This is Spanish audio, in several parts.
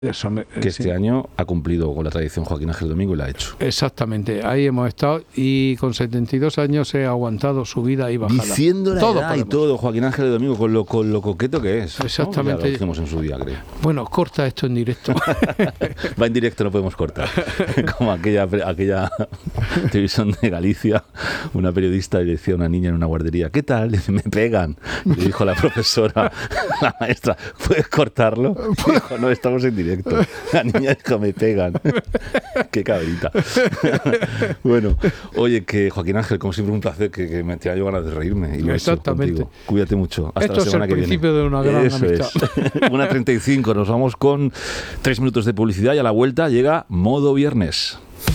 Que este año ha cumplido con la tradición Joaquín Ángel Domingo y la ha hecho. Exactamente, ahí hemos estado y con 72 años he aguantado subida y bajada. Diciendo la edad y todo, Joaquín Ángel Domingo, con lo coqueto que es. Exactamente. ¿No? Ya lo dijimos en su día, creo. Bueno, corta esto en directo. Va en directo, no podemos cortar. Como aquella televisión de Galicia, una periodista le decía a una niña en una guardería, ¿qué tal? Dice, me pegan. Y le dijo la profesora, la maestra, ¿puedes cortarlo? Y dijo, no, estamos en directo. La niña dijo, me pegan. Qué cabrita. Bueno, oye, que Joaquín Ángel, como siempre, un placer, que me tenía yo ganas de reírme. Y exactamente. Cuídate mucho. Hasta la semana que viene. Esto es el principio de una gran amistad. Es. 1:35, nos vamos con 3 minutos de publicidad y a la vuelta llega Modo Viernes.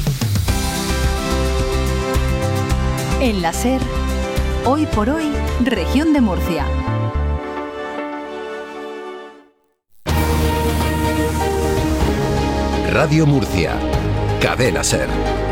En la SER, hoy por hoy, Región de Murcia. Radio Murcia, Cadena SER.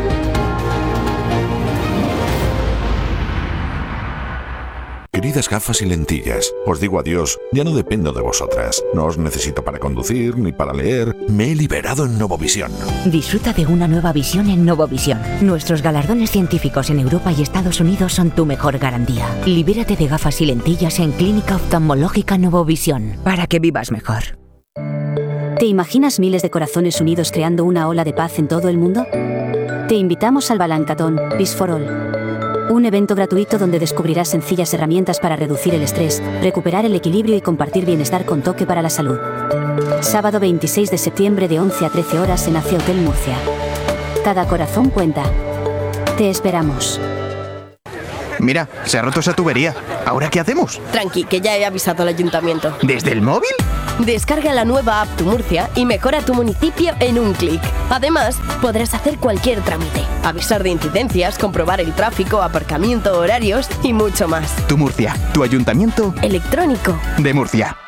Queridas gafas y lentillas, os digo adiós, ya no dependo de vosotras. No os necesito para conducir ni para leer, me he liberado en Novovisión. Disfruta de una nueva visión en Novovisión. Nuestros galardones científicos en Europa y Estados Unidos son tu mejor garantía. Libérate de gafas y lentillas en Clínica Oftalmológica Novovisión, para que vivas mejor. ¿Te imaginas miles de corazones unidos creando una ola de paz en todo el mundo? Te invitamos al Balancatón Peace for All. Un evento gratuito donde descubrirás sencillas herramientas para reducir el estrés, recuperar el equilibrio y compartir bienestar con toque para la salud. Sábado 26 de septiembre de 11 a 13 horas en AC Hotel Murcia. Cada corazón cuenta. Te esperamos. Mira, se ha roto esa tubería. ¿Ahora qué hacemos? Tranqui, que ya he avisado al ayuntamiento. ¿Desde el móvil? Descarga la nueva app Tu Murcia y mejora tu municipio en un clic. Además, podrás hacer cualquier trámite, avisar de incidencias, comprobar el tráfico, aparcamiento, horarios y mucho más. Tu Murcia, tu ayuntamiento electrónico de Murcia.